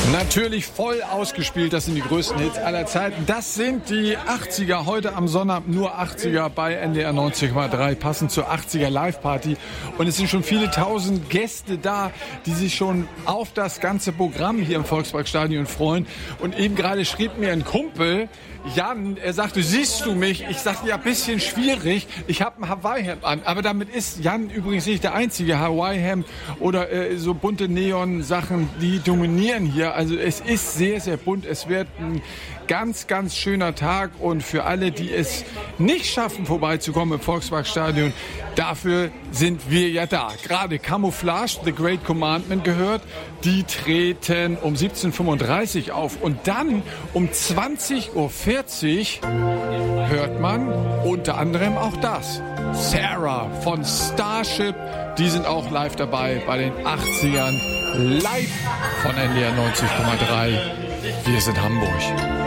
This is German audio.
Natürlich voll ausgespielt, das sind die größten Hits aller Zeiten. Das sind die 80er, heute am Sonnabend nur 80er bei NDR 90,3, passend zur 80er Live-Party. Und es sind schon viele tausend Gäste da, die sich schon auf das ganze Programm hier im Volksparkstadion freuen. Und eben gerade schrieb mir ein Kumpel, Jan, er sagte, siehst du mich? Ich sagte, ja, bisschen schwierig. Ich habe ein Hawaii-Hemd an. Aber damit ist Jan übrigens nicht der einzige Hawaii-Hemd oder so bunte Neon-Sachen, die dominieren hier. Also es ist sehr, sehr bunt. Es wird ein ganz, ganz schöner Tag. Und für alle, die es nicht schaffen, vorbeizukommen im Volksparkstadion, dafür sind wir ja da. Gerade Camouflage, The Great Commandment gehört. Die treten um 17:35 Uhr auf. Und dann um 20:40 Uhr hört man unter anderem auch das. Sarah von Starship, die sind auch live dabei bei den 80ern. Live von NDR 90,3. Wir sind Hamburg.